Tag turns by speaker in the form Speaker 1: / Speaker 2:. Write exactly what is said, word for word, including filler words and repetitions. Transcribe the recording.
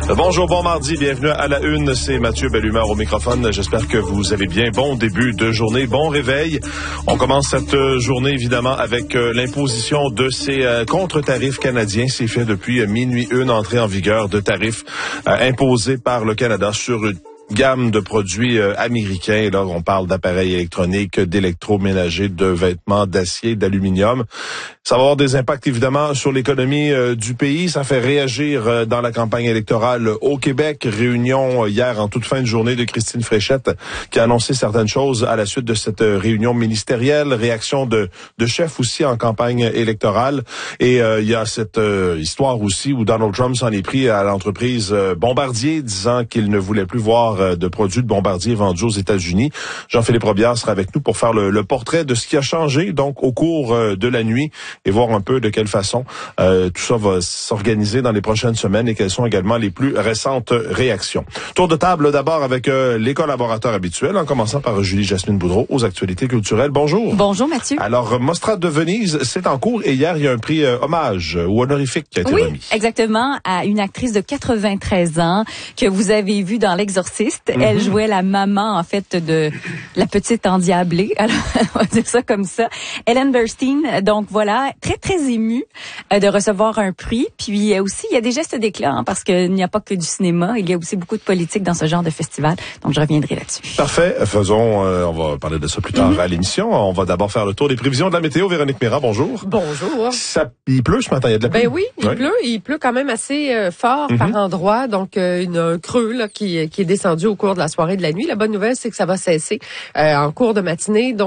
Speaker 1: Bonjour, bon mardi, bienvenue à la une, c'est Mathieu Bellumeur au microphone. J'espère que vous avez bien. Bon début de journée, bon réveil. On commence cette journée évidemment avec euh, l'imposition de ces euh, contre-tarifs canadiens. C'est fait depuis euh, minuit une, entrée en vigueur de tarifs euh, imposés par le Canada sur une gamme de produits euh, américains. Là, on parle d'appareils électroniques, d'électroménagers, de vêtements, d'acier, d'aluminium. Ça va avoir des impacts évidemment sur l'économie euh, du pays. Ça fait réagir euh, dans la campagne électorale au Québec. Réunion euh, hier en toute fin de journée de Christine Fréchette qui a annoncé certaines choses à la suite de cette euh, réunion ministérielle. Réaction de, de chefs aussi en campagne électorale. Et euh, il y a cette euh, histoire aussi où Donald Trump s'en est pris à l'entreprise euh, Bombardier, disant qu'il ne voulait plus voir euh, de produits de Bombardier vendus aux États-Unis. Jean-Philippe Robillard sera avec nous pour faire le, le portrait de ce qui a changé donc au cours euh, de la nuit et voir un peu de quelle façon euh, tout ça va s'organiser dans les prochaines semaines et quelles sont également les plus récentes réactions. Tour de table d'abord avec euh, les collaborateurs habituels, en commençant par Julie-Jasmine Boudreau aux actualités culturelles. Bonjour.
Speaker 2: Bonjour Mathieu.
Speaker 1: Alors, Mostra de Venise, c'est en cours et hier, il y a un prix euh, hommage ou honorifique qui a été
Speaker 2: oui,
Speaker 1: remis.
Speaker 2: Oui, exactement, à une actrice de quatre-vingt-treize ans que vous avez vue dans L'Exorciste. Mm-hmm. Elle jouait la maman, en fait, de la petite endiablée. Alors, on va dire ça comme ça. Ellen Burstyn, donc voilà, très, très émue euh, de recevoir un prix. Puis euh, aussi, il y a des gestes d'éclat, hein, parce qu'il n'y a pas que du cinéma. Il y a aussi beaucoup de politique dans ce genre de festival. Donc, je reviendrai là-dessus.
Speaker 1: Parfait. Faisons, euh, on va parler de ça plus tard mm-hmm. à l'émission. On va d'abord faire le tour des prévisions de la météo. Véronique Méra, bonjour.
Speaker 3: Bonjour.
Speaker 1: Ça, il pleut ce matin, il y a de la pluie.
Speaker 3: Ben oui, il
Speaker 1: oui.
Speaker 3: pleut. Il pleut quand même assez euh, fort mm-hmm. par endroits. Donc, euh, une, un creux là, qui, qui est descendu au cours de la soirée de la nuit. La bonne nouvelle, c'est que ça va cesser euh, en cours de matinée. Donc,